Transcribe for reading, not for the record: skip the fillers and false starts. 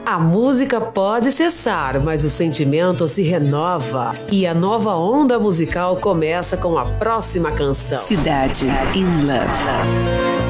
A música pode cessar, mas o sentimento se renova. E a nova onda musical começa com a próxima canção. Cidade in Love.